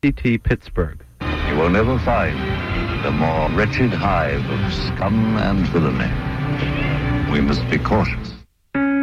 KCT Pittsburgh. You will never find a more wretched hive of scum and villainy. We must be cautious.